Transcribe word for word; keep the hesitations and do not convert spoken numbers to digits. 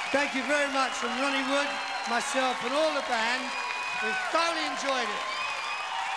Thank you very much from Ronnie Wood, myself and all the band. We've thoroughly enjoyed it.